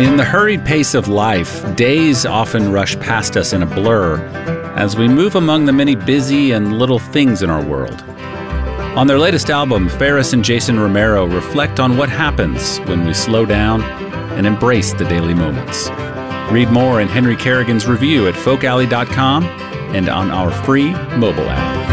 In the hurried pace of life, days often rush past us in a blur as we move among the many busy and little things in our world. On their latest album, Faris and Jason Romero reflect on what happens when we slow down and embrace the daily moments. Read more in Henry Kerrigan's review at folkalley.com and on our free mobile app.